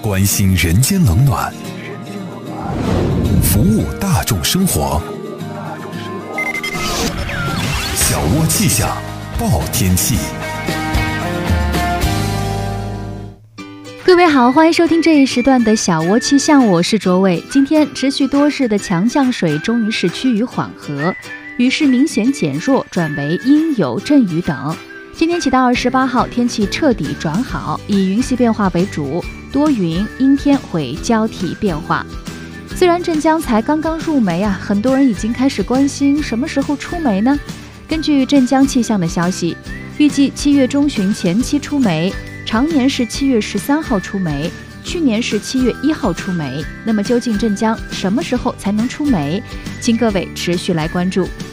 关心人间冷暖，服务大众生活。小窝气象报天气。 各位好，欢迎收听这一时段的小窝气象，我是卓伟。今天持续多日的强降水终于是趋于缓和，雨势明显减弱，转为阴有阵雨等。今天起到28号，天气彻底转好，以云系变化为主，多云阴天会交替变化。虽然镇江才刚刚入梅很多人已经开始关心什么时候出梅呢？根据镇江气象的消息，预计7月中旬前期出梅，常年是7月13号出梅，去年是7月1号出梅。那么究竟镇江什么时候才能出梅？请各位持续来关注。